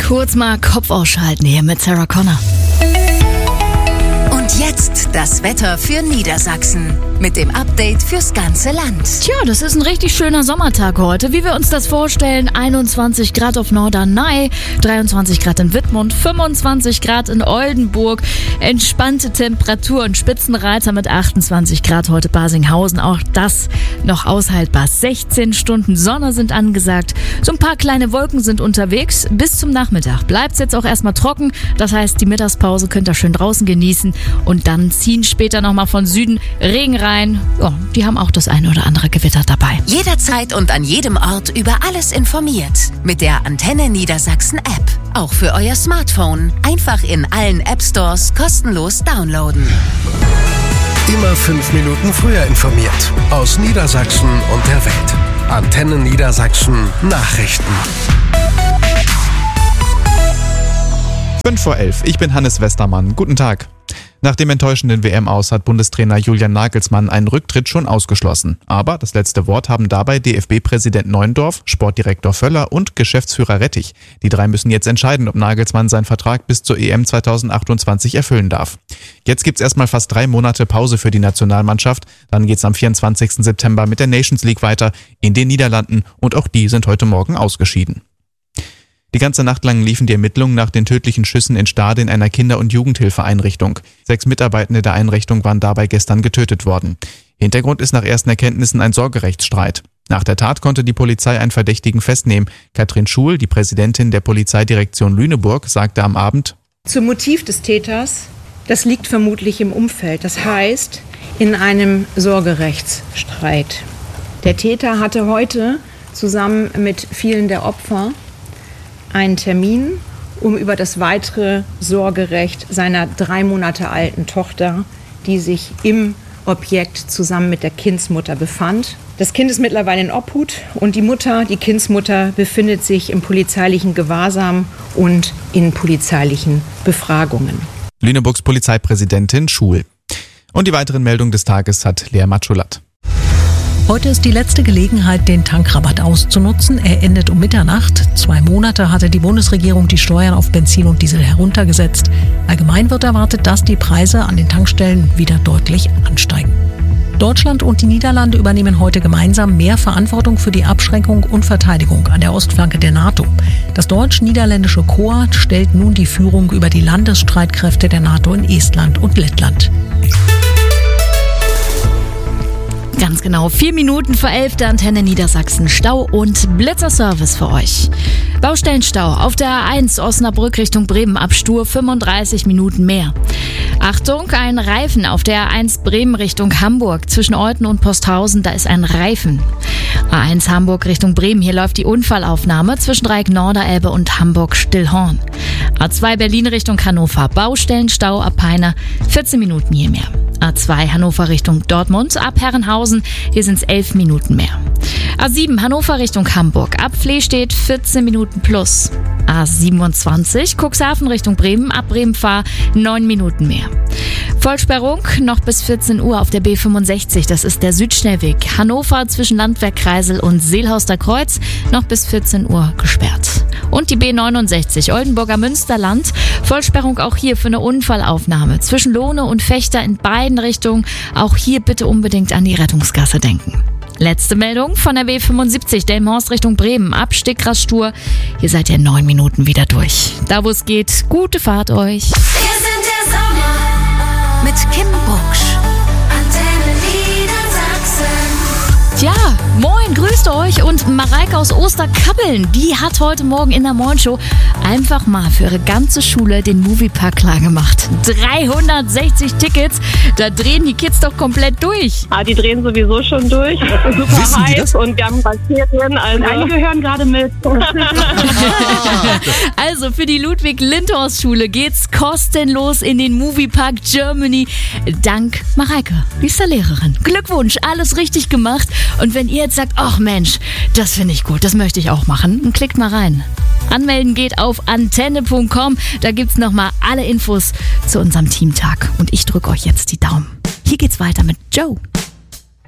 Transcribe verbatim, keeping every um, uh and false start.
Kurz mal Kopf ausschalten hier mit Sarah Connor. Und jetzt das Wetter für Niedersachsen mit dem Update fürs ganze Land. Tja, das ist ein richtig schöner Sommertag heute, wie wir uns das vorstellen. einundzwanzig Grad auf Norderney, dreiundzwanzig Grad in Wittmund, fünfundzwanzig Grad in Oldenburg, entspannte Temperatur und Spitzenreiter mit achtundzwanzig Grad heute Basinghausen. Auch das noch aushaltbar. sechzehn Stunden Sonne sind angesagt. So ein paar kleine Wolken sind unterwegs. Bis zum Nachmittag bleibt es jetzt auch erstmal trocken. Das heißt, die Mittagspause könnt ihr schön draußen genießen. Und dann ziehen später nochmal von Süden Regen rein. Ja, die haben auch das eine oder andere Gewitter dabei. Jederzeit und an jedem Ort über alles informiert. Mit der Antenne Niedersachsen App. Auch für euer Smartphone. Einfach in allen App Stores kostenlos downloaden. Immer fünf Minuten früher informiert. Aus Niedersachsen und der Welt. Antenne Niedersachsen Nachrichten. fünf vor elf. Ich bin Hannes Westermann. Guten Tag. Nach dem enttäuschenden W M-Aus hat Bundestrainer Julian Nagelsmann einen Rücktritt schon ausgeschlossen. Aber das letzte Wort haben dabei D F B-Präsident Neuendorf, Sportdirektor Völler und Geschäftsführer Rettich. Die drei müssen jetzt entscheiden, ob Nagelsmann seinen Vertrag bis zur E M zweitausendachtundzwanzig erfüllen darf. Jetzt gibt's erstmal fast drei Monate Pause für die Nationalmannschaft. Dann geht's am vierundzwanzigsten September mit der Nations League weiter in den Niederlanden und auch die sind heute Morgen ausgeschieden. Die ganze Nacht lang liefen die Ermittlungen nach den tödlichen Schüssen in Stade in einer Kinder- und Jugendhilfeeinrichtung. Sechs Mitarbeitende der Einrichtung waren dabei gestern getötet worden. Hintergrund ist nach ersten Erkenntnissen ein Sorgerechtsstreit. Nach der Tat konnte die Polizei einen Verdächtigen festnehmen. Katrin Schul, die Präsidentin der Polizeidirektion Lüneburg, sagte am Abend: Zum Motiv des Täters, das liegt vermutlich im Umfeld. Das heißt, in einem Sorgerechtsstreit. Der Täter hatte heute zusammen mit vielen der Opfer einen Termin, um über das weitere Sorgerecht seiner drei Monate alten Tochter, die sich im Objekt zusammen mit der Kindsmutter befand. Das Kind ist mittlerweile in Obhut und die Mutter, die Kindsmutter, befindet sich im polizeilichen Gewahrsam und in polizeilichen Befragungen. Lüneburgs Polizeipräsidentin Schul. Und die weiteren Meldungen des Tages hat Lea Matschulat. Heute ist die letzte Gelegenheit, den Tankrabatt auszunutzen. Er endet um Mitternacht. Zwei Monate hatte die Bundesregierung die Steuern auf Benzin und Diesel heruntergesetzt. Allgemein wird erwartet, dass die Preise an den Tankstellen wieder deutlich ansteigen. Deutschland und die Niederlande übernehmen heute gemeinsam mehr Verantwortung für die Abschreckung und Verteidigung an der Ostflanke der NATO. Das deutsch-niederländische Korps stellt nun die Führung über die Landesstreitkräfte der NATO in Estland und Lettland. Ganz genau, vier Minuten vor elf der Antenne Niedersachsen. Stau und Blitzerservice für euch. Baustellenstau auf der A eins Osnabrück Richtung Bremen ab Stur, fünfunddreißig Minuten mehr. Achtung, ein Reifen auf der A eins Bremen Richtung Hamburg. Zwischen Olten und Posthausen, da ist ein Reifen. A eins Hamburg Richtung Bremen, hier läuft die Unfallaufnahme zwischen Dreieck Norderelbe und Hamburg-Stillhorn. A zwei Berlin Richtung Hannover, Baustellenstau ab Peine, vierzehn Minuten je mehr. A zwei Hannover Richtung Dortmund, ab Herrenhausen, hier sind es elf Minuten mehr. A sieben Hannover Richtung Hamburg, ab Flehstedt vierzehn Minuten plus. A siebenundzwanzig Cuxhaven Richtung Bremen, ab Bremen-Fahr neun Minuten mehr. Vollsperrung noch bis vierzehn Uhr auf der B fünfundsechzig, das ist der Südschnellweg. Hannover zwischen Landwehr-Kreisel und Seelhauster Kreuz noch bis vierzehn Uhr gesperrt. Und die B neunundsechzig Oldenburger Münsterland, Vollsperrung auch hier für eine Unfallaufnahme. Zwischen Lohne und Fechter in beiden Richtungen, auch hier bitte unbedingt an die Rettungsgasse denken. Letzte Meldung von der B fünfundsiebzig Delmenhorst Richtung Bremen, ab Stickrastur. Hier seid ihr in neun Minuten wieder durch. Da wo es geht, gute Fahrt euch. Wir sind der Sommer mit Kim Bucksch. Antenne Niedersachsen. Tja, moin, grüßt euch und Mareike aus Osterkappeln, die hat heute Morgen in der Morgenshow einfach mal für ihre ganze Schule den Moviepark klar gemacht. dreihundertsechzig Tickets, da drehen die Kids doch komplett durch. Ah, die drehen sowieso schon durch. Super Wissen die heiß das? Und wir haben Bakterien, also einige hören gerade mit. Also für die Ludwig-Lindhorst-Schule geht's kostenlos in den Moviepark Germany. Dank Mareike, liebster Lehrerin. Glückwunsch, alles richtig gemacht. Und wenn ihr jetzt sagt, ach Mensch, das finde ich gut, das möchte ich auch machen, dann klickt mal rein. Anmelden geht auf antenne punkt com, da gibt's nochmal alle Infos zu unserem Teamtag. Und ich drücke euch jetzt die Daumen. Hier geht's weiter mit Joe.